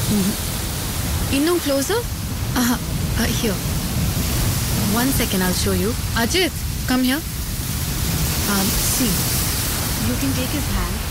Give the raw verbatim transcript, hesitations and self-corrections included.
Innum closer? Uh, uh, here. One second, I'll show you. Ajit, come here. Um, see, you can take his hand